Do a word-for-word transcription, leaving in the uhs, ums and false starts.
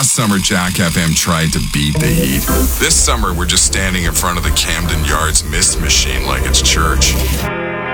Last summer, Jack F M tried to beat the heat. This summer, we're just standing in front of the Camden Yards mist machine like it's church.